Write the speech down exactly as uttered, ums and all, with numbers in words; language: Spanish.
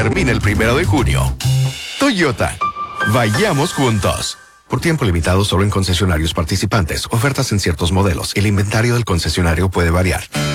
termina el primero de junio. Toyota. Vayamos juntos. Por tiempo limitado solo en concesionarios participantes. Ofertas en ciertos modelos. El inventario del concesionario puede variar.